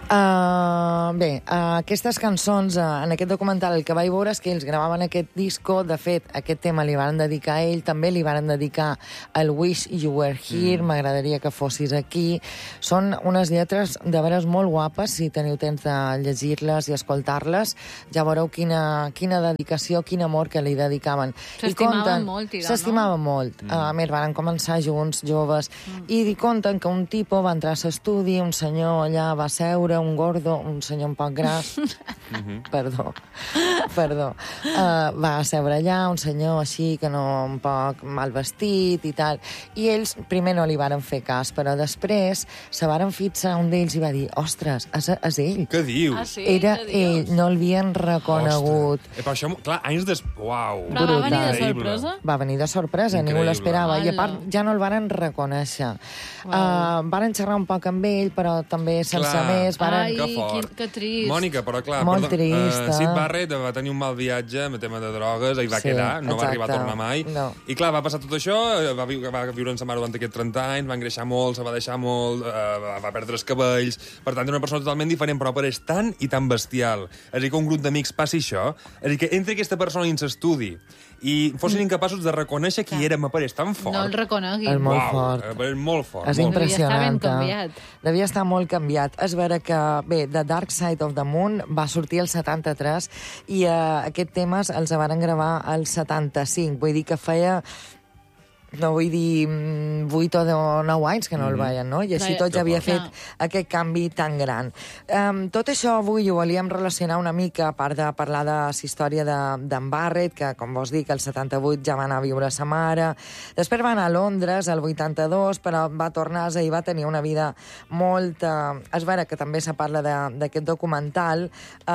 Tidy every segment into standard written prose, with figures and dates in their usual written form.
Aquestes cançons, en aquest documental, el que vaig veure és que ells gravaven aquest disco. De fet, aquest tema li van dedicar a ell, també li van dedicar el Wish You Were Here, m'agradaria que fossis aquí. Són unes lletres de veres molt guapes, si teniu temps de llegir-les i escoltar-les, ja veureu quina dedicació, quin amor que li dedicaven. S'estimaven molt, no? S'estimaven molt. A més, van començar junts, joves, i conten que un tipus va entrar a l'estudi, un senyor allà va seure, un gordo, un senyor un poc gras, perdó, va seure allà, un senyor així, que no, un poc mal vestit i tal, i ells primer no li varen fer cas, però després se varen fixar un d'ells i va dir, ostres, és ell. Què dius? Ah, sí? Era ell, no l'havien reconegut. Però això, clar, anys després... Uau! Però va venir de sorpresa? Va venir de sorpresa, ningú l'esperava, i a part ja no el varen reconèixer. Varen xerrar un poc amb ell, però també sense més. Ai, que trist. Mònica, però clar, molt trist, Syd Barrett va tenir un mal viatge amb el tema de drogues, i va quedar, no va arribar a tornar mai. No. I clar, va passar tot això, va viure amb sa mare durant aquests 30 anys, va engreixar molt, se va deixar molt, va perdre els cabells, per tant, era una persona totalment diferent, però és tan i tan bestial. És a dir, que un grup d'amics passi això, és a dir, que entre aquesta persona i l'estudi i fossin incapaços de reconèixer qui era, m'apareix tan fort. No el reconeguin. És molt fort. És molt fort. És impressionant. Devia estar ben canviat. Devia estar molt canviat. És vera que, bé, The Dark Side of the Moon va sortir el 73 i aquest temes els van gravar al 75. Vull dir que feia... No vull dir 8 o 9 anys que no el veien, no? I així tot ja havia fet aquest canvi tan gran. Tot això avui ho volíem relacionar una mica, a part de parlar de la història d'en Barrett, que, com vos dic, el 78 ja va anar a viure a sa mare. Després va anar a Londres, el 82, però va tornar i va tenir una vida molt... És vera que també se parla d'aquest documental,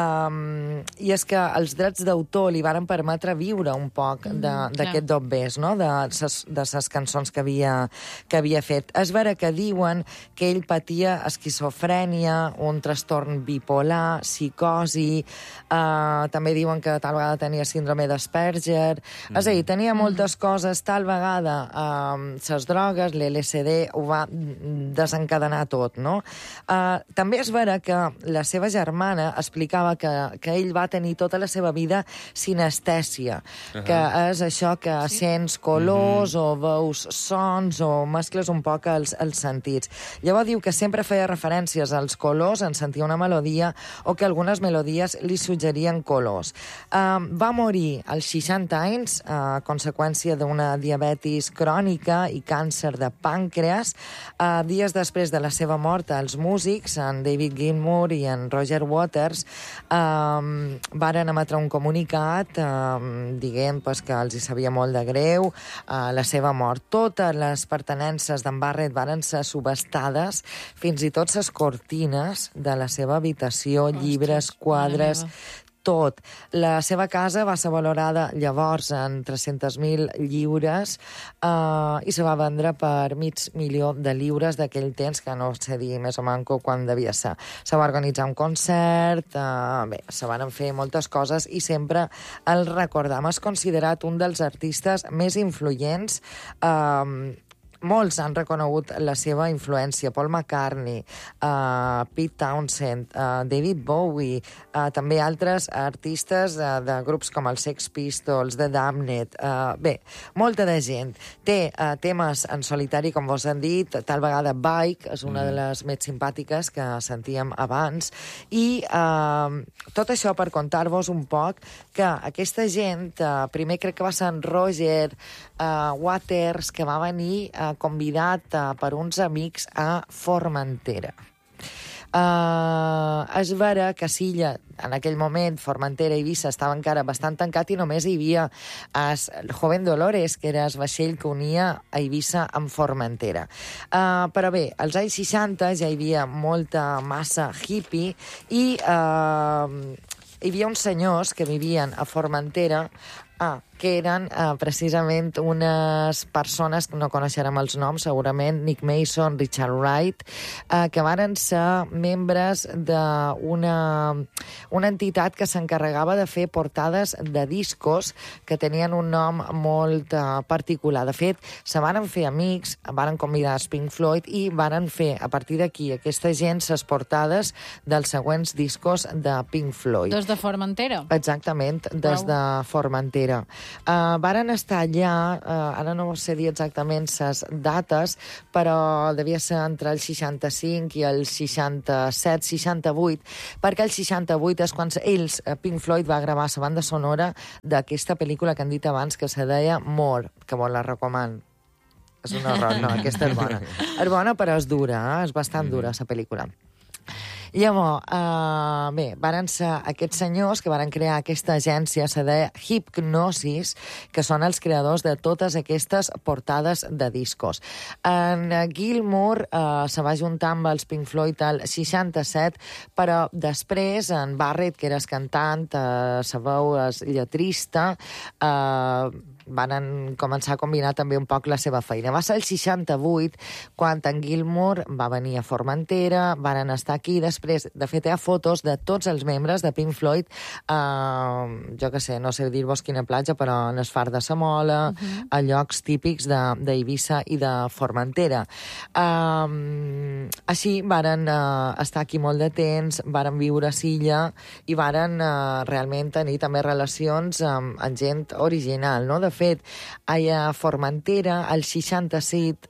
i és que els drets d'autor li varen permetre viure un poc d'aquest dobbers, no? De les cançons que havia fet. És vera que diuen que ell patia esquizofrènia, un trastorn bipolar, psicosi, també diuen que tal vegada tenia síndrome d'Asperger, és a dir, tenia moltes coses, tal vegada les drogues, l'LSD, ho va desencadenar tot, no? També és vera que la seva germana explicava que ell va tenir tota la seva vida sinestèsia, que és això que sents colors o veus sons o mescles un poc els sentits. Llavors diu que sempre feia referències als colors, en sentia una melodia, o que algunes melodies li suggerien colors. Va morir als 60 anys a conseqüència d'una diabetis crònica i càncer de pàncreas. Dies després de la seva mort, els músics, en David Gilmour i en Roger Waters, varen emetre un comunicat dient que els hi sabia molt de greu la seva mort. Totes les pertenences d'en Barrett varen ser subestades, fins i tot les cortines de la seva habitació, llibres, quadres, tot. La seva casa va ser valorada llavors en 300.000 lliures i se va vendre per $500.000 d'aquell temps, que no sé dir més o manco quan devia ser. Se va organitzar un concert, se van fer moltes coses i sempre el recordam. És considerat un dels artistes més influents. Molts han reconegut la seva influència. Paul McCartney, Pete Townshend, David Bowie, també altres artistes de grups com els Sex Pistols, The Damned. Bé, molta de gent. Té temes en solitari, com vos han dit, tal vegada Bike, és una de les més simpàtiques que sentíem abans, i tot això per contar-vos un poc que aquesta gent, primer crec que va ser en Roger Waters, que va venir convidat per uns amics a Formentera. És vera que Silla, en aquell moment, Formentera i Eivissa estava encara bastant tancat i només hi havia el Joven Dolores, que era el vaixell que unia a Eivissa amb Formentera. Però bé, als anys 60 ja hi havia molta massa hippie i hi havia uns senyors que vivien a Formentera que eren precisament unes persones, que no coneixerem els noms, segurament, Nick Mason, Richard Wright, que varen ser membres d'una entitat que s'encarregava de fer portades de discos que tenien un nom molt particular. De fet, se varen fer amics, varen convidar a Pink Floyd i varen fer, a partir d'aquí, aquesta gent, les portades dels següents discos de Pink Floyd. Des de Formentera? Exactament, des de Formentera. Varen estar allà, ara no sé dir exactament les dates, però devia ser entre el 65 i el 67, 68, perquè el 68 és quan ells, Pink Floyd, va gravar la banda sonora d'aquesta pel·lícula que han dit abans, que se deia More, que molt la recomano. És un error, no, aquesta és bona. És bona, però és dura, és bastant dura, la pel·lícula. Llavors, bé, varen ser aquests senyors que varen crear aquesta agència, se deia Hipgnosis, que són els creadors de totes aquestes portades de discos. En Gilmour se va juntar amb els Pink Floyd al 67, però després en Barrett, que era el cantant, la veu, el lletrista, van començar a combinar també un poc la seva feina. Va ser el 68 quan en Gilmour va venir a Formentera, van estar aquí, després, de fet, hi ha fotos de tots els membres de Pink Floyd, jo que sé, no sé dir-vos quina platja, però en el Far de la Mola, a llocs típics d'Eivissa i de Formentera. Així varen estar aquí molt de temps, varen viure a Silla i varen realment tenir també relacions amb gent original, no? De fet, a Formentera, el 67,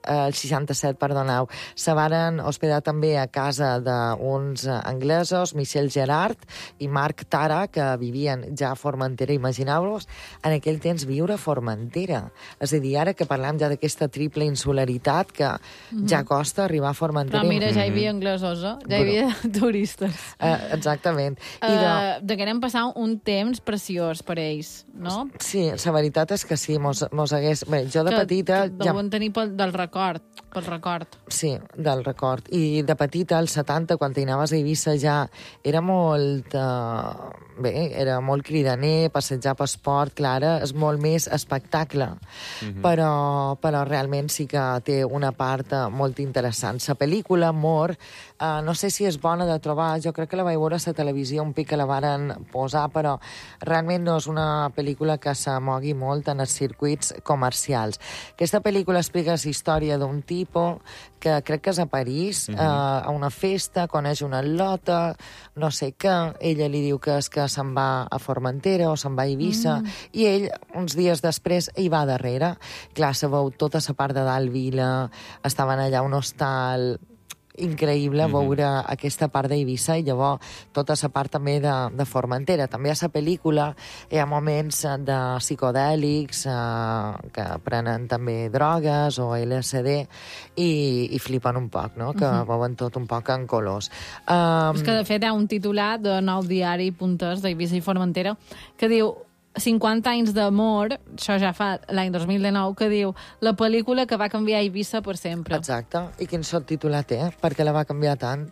se varen hospedar també a casa d'uns anglesos, Michel Gerard i Marc Tara, que vivien ja a Formentera. Imagineu-vos en aquell temps viure a Formentera. És a dir, ara que parlem ja d'aquesta triple insularitat, que ja costa arribar a Formentera. Però mira, ja hi havia anglesos, ja hi havia turistes. Exactament. De que anem passant un temps preciós per ells, no? Sí, la veritat és que sí, mos hagués... Bé, jo de petita... Deuen tenir pel record. Sí, del record. I de petita, als 70, quan t'anaves a Eivissa ja era molt... Bé, era molt cridaner, passejar per esport, clar, és molt més espectacle. Però realment sí que té una part molt interessant. La pel·lícula, More, no sé si és bona de trobar, jo crec que la vaig veure a la televisió un pic que la varen posar, però realment no és una pel·lícula que se mogui molt en els circuits comercials. Aquesta pel·lícula explica la història d'un tipus que crec que és a París, a una festa, coneix una lota, no sé què, ella li diu que és que se'n va a Formentera o se'n va a Eivissa, i ell, uns dies després, hi va darrere. Clar, se veu tota la part de dalt vila, estaven allà a un hostal... increïble veure aquesta part d'Eivissa i llavors tota la part també de Formentera. També a la pel·lícula hi ha moments de psicodèlics que prenen també drogues o LSD i flipen un poc, no? Que veuen tot un poc en colors. És que de fet hi ha un titular de Nou Diari Punters d'Eivissa i Formentera que diu 50 anys d'amor, això ja fa l'any 2019, que diu la pel·lícula que va canviar Eivissa per sempre. Exacte. I quin titular té? Per què la va canviar tant?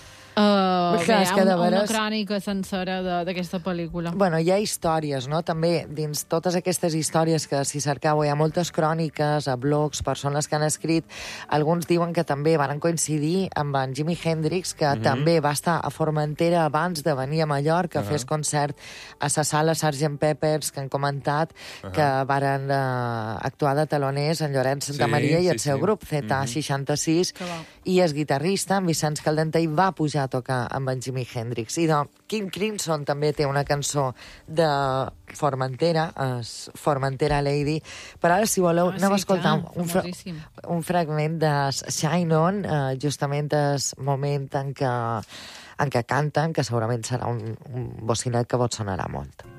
Hi ha una crònica sencera d'aquesta pel·lícula. Bueno, hi ha històries, no? També, dins totes aquestes històries que, si cercau, hi ha moltes cròniques, a blogs, persones que han escrit. Alguns diuen que també van coincidir amb en Jimi Hendrix, que també va estar a Formentera abans de venir a Mallorca a fer concert a la sala Sgt. Pepper's, que han comentat que varen actuar de taloners en Llorenç Santamaria i el seu grup, Z66, i el guitarrista, en Vicenç Caldentei, va pujar a tocar amb en Jimi Hendrix. I King Crimson també té una cançó de Formentera, Formentera Lady, però ara, si voleu, anem a escoltar un fragment de Shine On, justament el moment en què canten, que segurament serà un bocinet que vos sonarà molt.